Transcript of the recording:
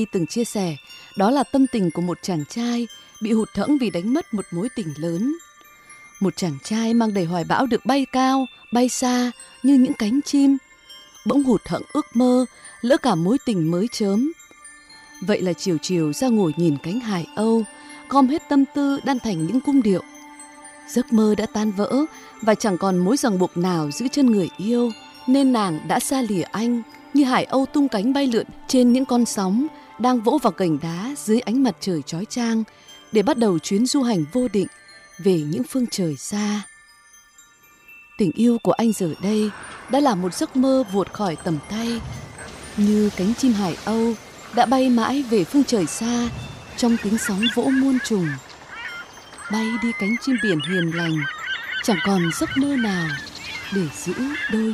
từng chia sẻ, đó là tâm tình của một chàng trai bị hụt hẫng vì đánh mất một mối tình lớn. Một chàng trai mang đầy hoài bão được bay cao, bay xa như những cánh chim, bỗng hụt hẫng ước mơ, lỡ cả mối tình mới chớm. Vậy là chiều chiều ra ngồi nhìn cánh hải âu, gom hết tâm tư đan thành những cung điệu. Giấc mơ đã tan vỡ và chẳng còn mối ràng buộc nào giữ chân người yêu, nên nàng đã xa lìa anh như hải âu tung cánh bay lượn trên những con sóng đang vỗ vào gành đá dưới ánh mặt trời chói chang để bắt đầu chuyến du hành vô định về những phương trời xa. Tình yêu của anh giờ đây đã là một giấc mơ vụt khỏi tầm tay, như cánh chim hải âu đã bay mãi về phương trời xa trong tiếng sóng vỗ muôn trùng. Bay đi cánh chim biển hiền lành, chẳng còn giấc mơ nào để giữ đôi